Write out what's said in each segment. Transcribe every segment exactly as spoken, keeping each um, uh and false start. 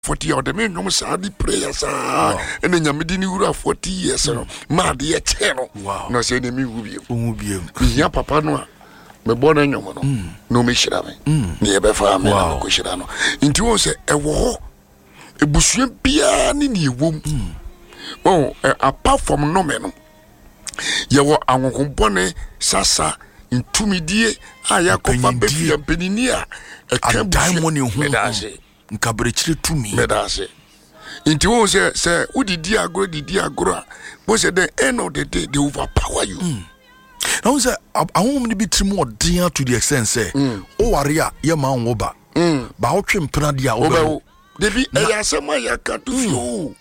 forty years the men no say di prayers ah and nyame di ni wura forty years no ma de ye che no no say na mi wu biem wu biem ya papa no a me bo na nyom no no me hira me ne ye be fa me na ko hira no nti won say e wo ho ebusua bia ni ni ewom oh apart from no me no ye wo anwonkobone sasa ntumidie aya ko fa be fia penini a e kan diamond hu medase nkabrechire tumi medase inti won say say udidi agro didi agro bo say the end of the day they overpower you mm. Now say ahom ni bitrim odin to the extent say o ware a ye ma wo ba ba wo twempena dia wo ba debi e ya sema ya ka to fio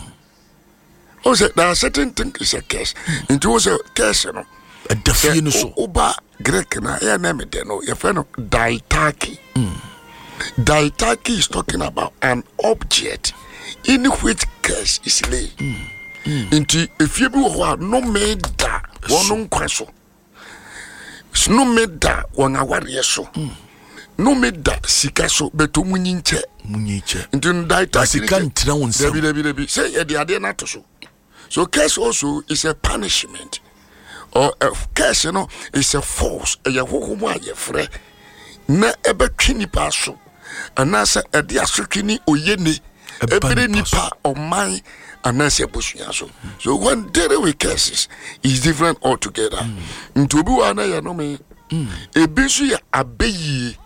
o say there are certain things is a curse inti won say curse no a defie no so oba Greek na ya na me de no ye fe no diataki diataki is talking about an object in which curse is laid mm. mm. Inti if you be wo no made da wono nkwa so no made da won aware so no made da sika so beto munyinche munyinche inti diataki sika ntira won se debi debi debi say ye de ade na to so so curse also is a punishment or a curse you know is a force e ye hohomo a ye frɛ na ebe twini pa so anasa ede asotwini oyene ebere nipa oman anasa busua so so when there we curses is different altogether nti obi wa na ya no me ebi so ya abeyi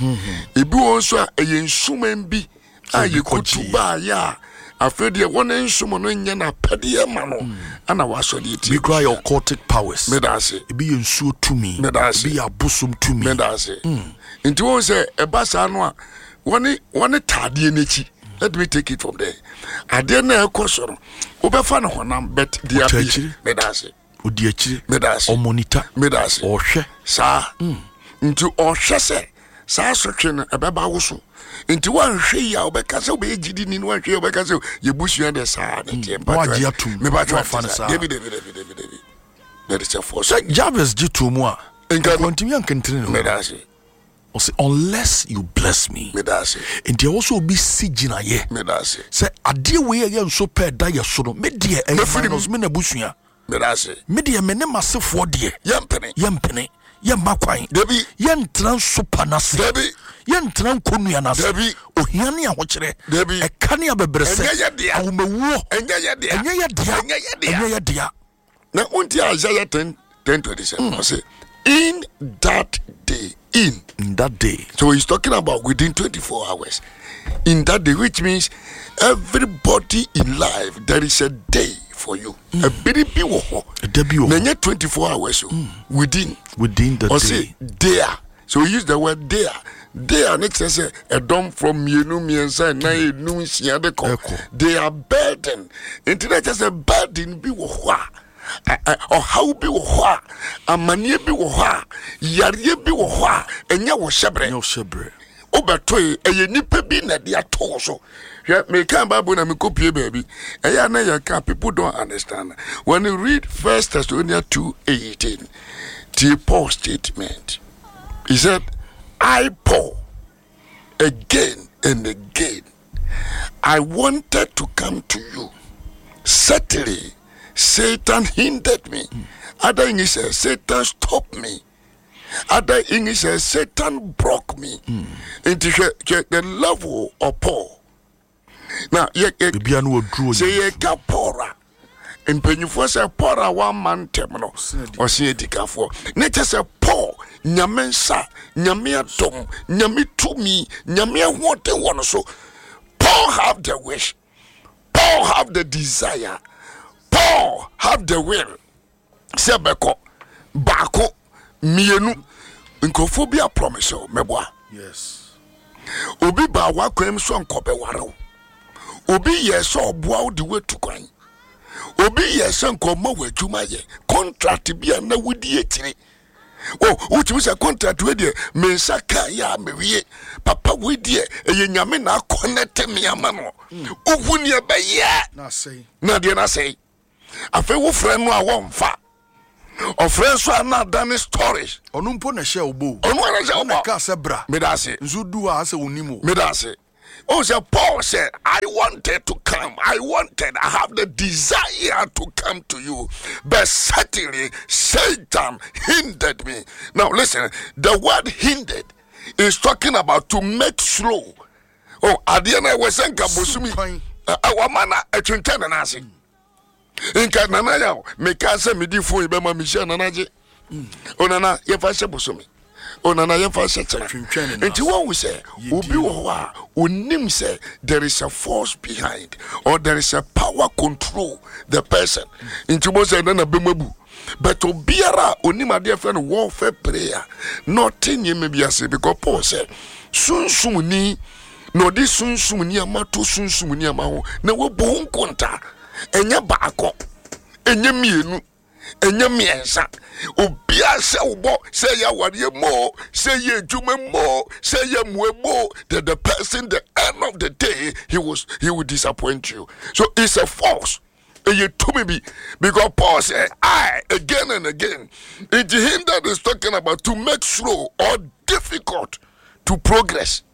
ebi won so a eyensumam bi aye kotuba ya afede wona nsumo no nya na pade ma no ana wasode ti we cry occultic powers medase ebi yensuo tumi ebi abusum tumi medase nti won say ebasa no a woni woni tade nechi let me take it from there ade na ekosoro obefa no honam bet dia bi medase odi akire medase o monitor medase o hwe sa nti o hwe se sa sotwe no ebeba wo so nti wan hwe ya obeka se obe gidi ni wan hwe obeka se ye busua de sa ne tie mpa me ba twa fa sa debi debi debi debi debi there is a force so Jabez gitu mu a enka continue ankentene no medase o say unless you bless me medase nti also be sigina ye medase say ade we ye nso pe da ye so no me de e minus me na busua medase me de me ne masefo de yempene yempene yemba kwan debi yentran super nase debi yentran konua nase debi ohiane a hokyere debi e kane a bebrese enye ye dia awomawuo enye ye dia enye ye dia enye ye dia enye ye dia na unti Isaiah ten twenty-seven mm. say in that day in in that day so he's talking about within twenty-four hours in that day, which means everybody in life there is a day for you mm. a very beautiful a debut na twenty-four hours mm. within within the or day say there so we use the word there there next say a dom from yenu miensa na enu nsia de ko they are burden into that just a burden bi wo ho or how be wo ho amanie bi wo ho yare bi wo ho enya wo hyebre no hyebre obetoy eye nipa bi na de ato so me kan Bible na me copy baby eya na ya ka people don't understand when you read First Thessalonians two eighteen the Paul statement he said I Paul again and again I wanted to come to you certainly Satan hindered me mm. Other English says Satan stopped me. Other English says Satan broke me mm. into the level of Paul. Now, ye say ye kapora. And when you first say pora one man terminal or see a decafo. Nature say Paul, Nyamensa, Nyamia Tom, Nyami to me, Nyamia what they want so. Paul have the wish, Paul have the desire, Paul have the will. Sebeko, Bako, Mienu, Nkophobia promise meboa. Yes. Obi ba wa kwem so nkobe waro. Obi yes oboa the way to kwan. Obi yes nkoma wadwuma ye. Contract bia na wudi etire. Oh, uti say contract we dey me saka ya mewie. Papa we dey eye nyame na connect me ama no. Ogu ne ba ye. Na say. Na dey na say. Afa wo frɛ no a wo mfa. O frɛ so na dane stories. Onu mpo na hye obo. Onu na hye obo. Ka se bra. Me da se. Nzu du a se onimo. Me da se. Also, Paul said, I wanted to come. I wanted, I have the desire to come to you. But certainly, Satan hindered me. Now, listen, the word hindered is talking about to make slow. Oh, Adiana was saying, Kabusumi, our mana, a chintan and asking. In Kananaya, make us a midifo, Ibama Michel Nanaji. Onana, if I say Busumi. Onana yefa setra enti what we say obi wo a onim say there is a force behind or there is a power control the person enti mo say na bemabu but obiara onim ade fe no warfare prayer nothing ye me biase because Paul said sunsum ni no di sunsum ni amato sunsum ni amaho na wo bo nkonta enya baako enya mienu enya miensa obia se ubo say ya wariye mo say ye jume mo say ye muebo that the person the end of the day he was he will disappoint you. So it's a force. And you to me be because Paul said I again and again it's him that is talking about to make slow or difficult to progress.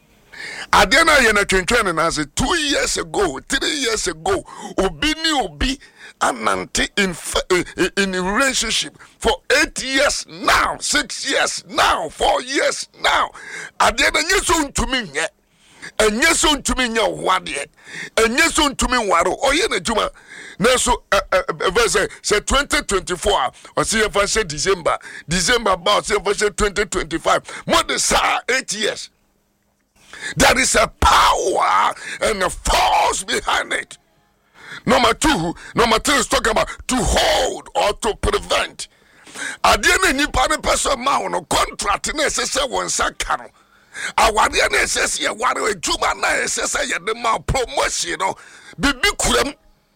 Adena yena twenty and I said two years ago, three years ago, obi ni obi anante in in a relationship for eight years now, six years now, four years now. Adena nyeso ntumi nye, enyeso ntumi nye wade, enyeso ntumi waro. Oye na juma. Neso verse say twenty twenty-four or see if I say December, December about say if I say twenty twenty-five. More than eight years. There is a power and a force behind it. Number two, number two is talking about to hold or to prevent. Adiene ni pa ne person ma no contract na sese won sakano. Awade na sese ye ware ejuma na sese ye de ma promotion no. Bibi kurem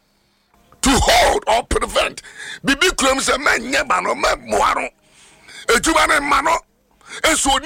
to hold or prevent. Bibi kurem se ma nyeba no ma moaro. Ejuma na ma no. And so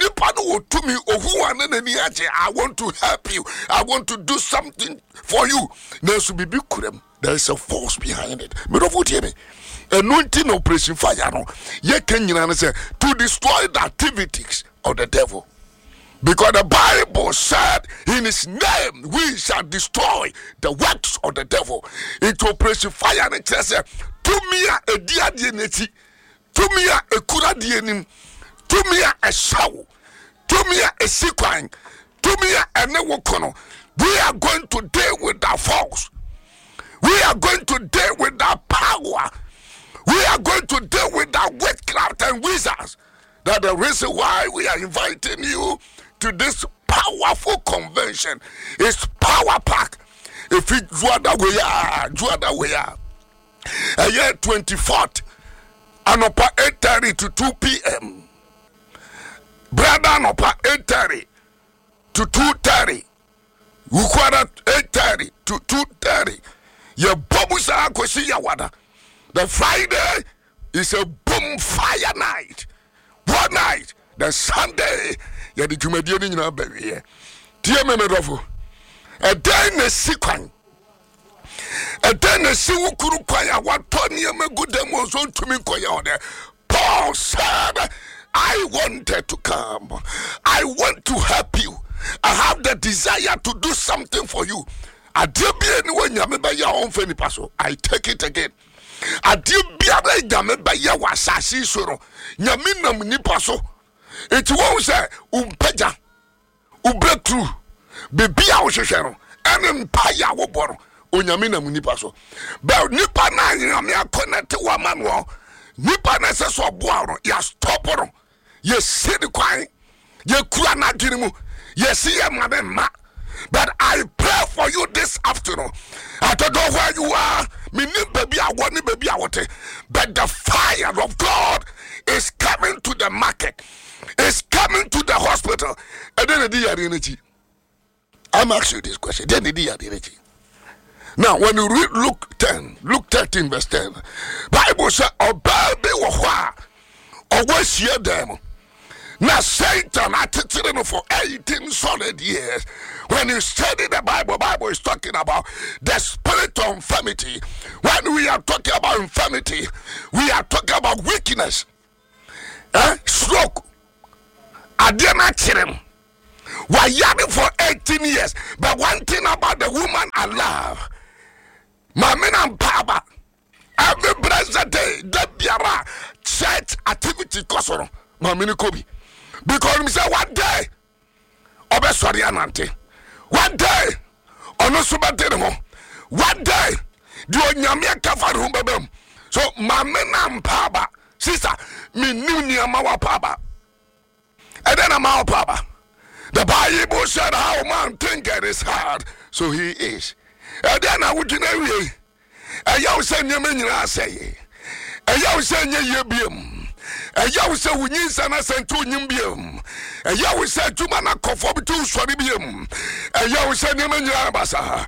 I want to help you. I want to do something for you. There should be big. There is a force behind it. Anointing operation fire. No, ye can you say to destroy the activities of the devil. Because the Bible said in his name we shall destroy the works of the devil. Into operation fire and it says to me a dia dieneti, to me a kura dienim. To me a show, to me a sequine, to me a newokono. We are going to deal with that force. We are going to deal with that power. We are going to deal with that witchcraft and wizards. That's the reason why we are inviting you to this powerful convention. It's power pack. If it draw that way, ah, draw that way, ah. A year twenty-fourth, and up at eight thirty to two p.m. Brother nopa eight thirty to two thirty. Ukwara eight thirty to two thirty. Ye bobusa akosi ya wada. The Friday is a boom fire night. One night. The Sunday ye di jumediye ni nyina baby ye. Tie me medofo. A day ne sikwan. A day ne si wukuru kwa ya watoni ye me gudemo so ntumi koya ode. Paul said I wanted to come. I want to help you. I have the desire to do something for you. I take it again. I it won't say umpeja ubreakthrough baby our share and empire wo boro onyamina munipa so but nipa na nyame connect wa manual nipa na se so boaro ya stop no. Yes, see the kwine. You kura na dirimu. Yes, see ya ma. But I pray for you this afternoon. I don't know where you are. Me ni baby I want baby I want. But the fire of God is coming to the market. It's coming to the hospital. And then the energy. I'm asking you this question. Then the energy. Now, when you read Luke ten, Luke thirteen verse ten, Bible says, "O baby wa or what's here them?" Now Satan attended for eighteen solid years. When you study the Bible, Bible is talking about the spirit of infirmity. When we are talking about infirmity, we are talking about weakness, eh? Stroke, adena chirem. Why yabbing for eighteen years? But one thing about the woman I love, my men and Papa, every blessed day, the Biara church activity kosoro, my mini Kobe. Because me say one day, Obe sorry anante. One day, ono subate mo. One day, the onyame kafa rumbebem. So my men and Papa, sister, me new niamawa Papa. And then I'm our Papa. The Bible said how man thinketh is hard, so he is. And then I would know. And you say, you say, and you say, you be. And you say, we need some sent to Nimbium. And you say, to man, a conform to Swadibium. And you say, Nimania Bassa.